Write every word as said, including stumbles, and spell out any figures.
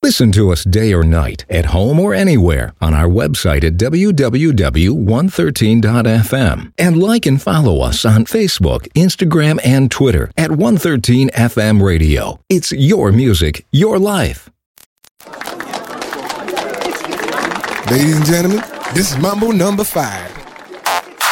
Listen to us day or night, at home or anywhere, on our website at w w w dot one thirteen dot f m. And like and follow us on Facebook, Instagram, and Twitter at one thirteen F M Radio. It's your music, your life. Ladies and gentlemen, this is Mambo number five.